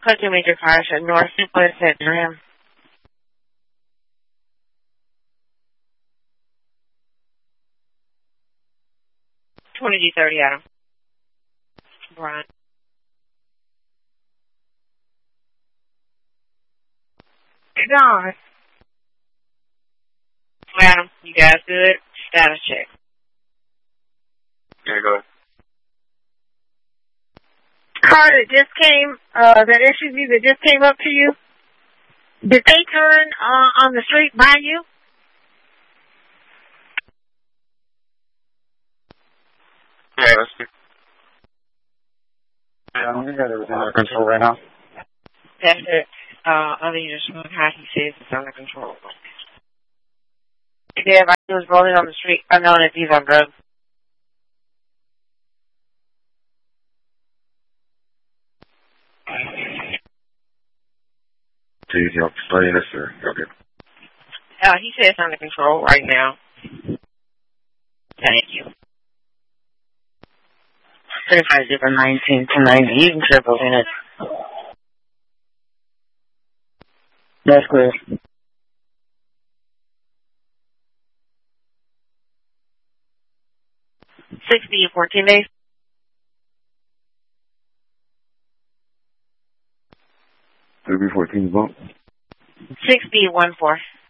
Code 2 major cars at Northwest at Durham. 20G30 Adam. Brian. John. Adam, you guys good? Status check. Yeah, go ahead. Car that just came, that SUV that just came up to you, did they turn on the street by you? Yeah, let's see. Yeah, we got everything under control right now. That's it. Other than just how he says it's under control. Yeah, if I was rolling on the street, unknown if he's on drugs. Do you want to study this or okay? He says it's under control right now. Thank you. 35-19 to 90. You can triple in it. That's clear. 60 14 days. 14 bump. 60 14.